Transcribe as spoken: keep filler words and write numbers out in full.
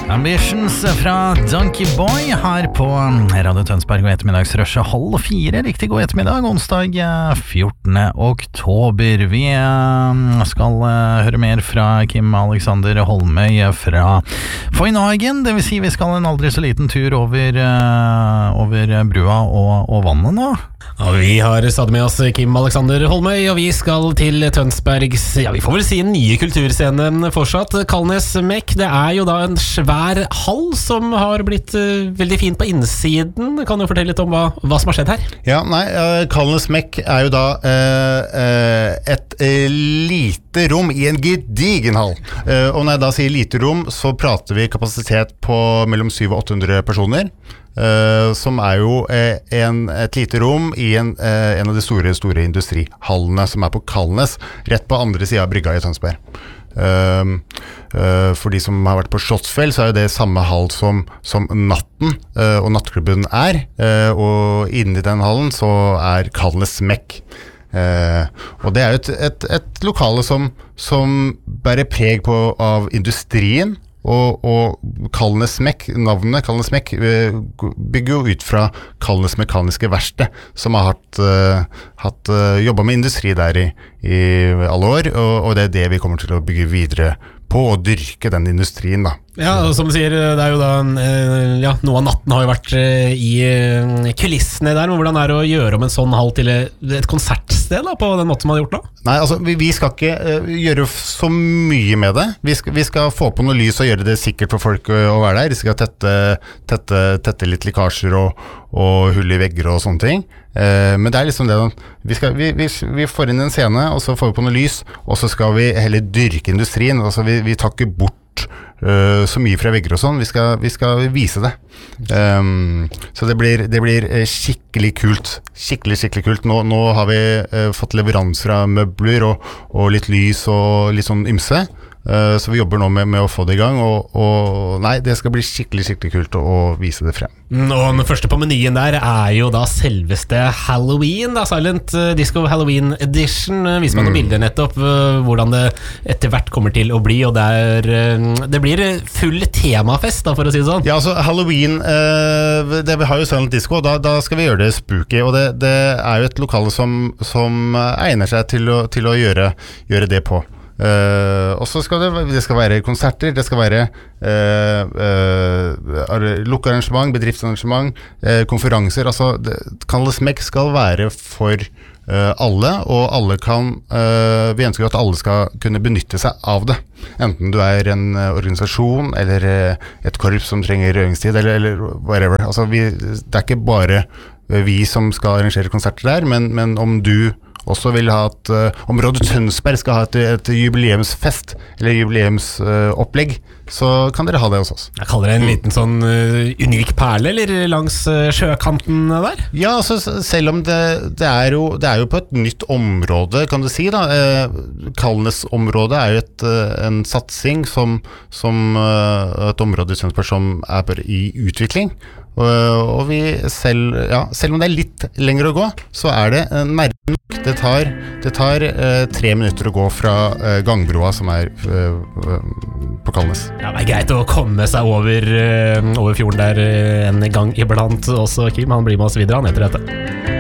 Ambitions fra Donkey Boy her på Radio Tønsberg og ettermiddagsrushet halv fire. Riktig god ettermiddag, onsdag fjortende oktober. Vi skal høre mer fra Kim Alexander Holmøy fra Foynhagen. Det vil si vi skal en aldri så liten tur over, over brua og, og vannet nå. Ja, vi har stadig med oss Kim Alexander Holmøy, og vi skal til Tønsbergs, ja, vi får vel si en nye kulturscene fortsatt, Kalnes Mek. Det er jo da en svær hall som har blitt uh, veldig fin på innsiden. Kan du fortelle litt om hva, hva som har skjedd her? Ja, nei, uh, Kalnes Mek er jo da uh, uh, et uh, lite rom i en gedigen hall. Uh, og når jeg da sier lite rom, så prater vi kapasitet på mellom syv og åtte hundre personer. Uh, som er jo uh, en, et lite rom i en, uh, en av de store, store industrihallene som er på Kalnes, rett på andre siden av brygga i Tønsberg. Uh, uh, for de som har vært på Slottsfjell, så er jo det samme hall som, som Natten uh, og nattklubben er, uh, og inni den hallen så er Kalnes Mek. Uh, og det er jo et, et, et lokale som, som bærer preg på av industrien. Og, og Kalnes Mek, navnet Kalnes Mek bygger jo ut fra Kalnes Mekaniske Verksted, som har hatt, uh, hatt uh, jobbet med industri der i, i alle år, og, og det er det vi kommer til å bygge videre på, og dyrke den industrien da. Ja, som du sier, det er jo da, ja, noe av natten har jo vært i kulissene der, men hvordan er det å gjøre om en sånn hall til et konsertsted da, på den måten man har gjort da? Nei, altså, vi, vi skal ikke uh, gjøre så mye med det. Vi skal, vi skal få på noe lys og gjøre det sikkert for folk å, å være der. Vi skal tette, tette, tette litt likasjer og, og hull i vegger og sånne ting. Uh, men det er liksom det, vi, skal, vi, vi, vi får inn en scene, og så får vi på noe lys, og så skal vi heller dyrke industrien. Altså, vi, vi tar ikke bort Uh, så mye fra vegger og sånn. Vi skal, vi skal vise det. Um, så det blir, det blir skikkelig kult. Skikkelig, skikkelig kult. Nå, nå har vi uh, fått leveranser av møbler og, og litt lys og litt sånn ymse. Uh, så vi jobber nå med, med å få det i gang, og, og nei, det skal bli skikkelig, skikkelig kult å, å vise det frem. Og den første på menyen der er jo da selveste Halloween, da, Silent Disco Halloween Edition. Viser meg noen mm. bilder nettopp, uh, hvordan det etter hvert kommer til å bli, og det, er, uh, det blir full temafest da, for å si det sånn. Ja, altså Halloween, uh, det, vi har jo Silent Disco, da, da skal vi gjøre det spooky, og det, det er jo et lokale som, som egner seg til å, til å gjøre, gjøre det på. Uh, og så skal det, det skal være konserter, det skal være uh, uh, lukkearrangement, bedriftsarrangement, uh, konferanser. Altså, Kalnes Mek skal være for uh, alle, og alle kan, uh, vi ønsker at alle skal kunne benytte seg av det. Enten du er en uh, organisasjon, eller uh, et korps som trenger øvingstid, eller, eller whatever. Altså, vi, det er ikke bare vi som skal arrangere konserter der, men, men om du også vil ha at uh, om Radio Tønsberg skal ha et, et jubileumsfest eller jubileumsopplegg, uh, så kan dere ha det hos oss. Jeg kaller det en liten sånn uh, unik perle, eller langs uh, sjøkanten der? Ja, altså, selv om det, det, er jo, det er jo på et nytt område, kan du si da. Uh, Kalnes-området er jo et, uh, en satsing som, som uh, et område i Tønsberg som er bare i utvikling. Og, og vi selv, ja, selv om det er litt lenger å gå, så er det uh, nærmere nok. Det tar, det tar uh, tre minutter å gå fra uh, gangbroa som er uh, uh, på Kalnes. Ja, det er greit å komme seg over, uh, over fjorden der uh, en gang iblant også, Kim. Han blir med oss videre, han etter dette.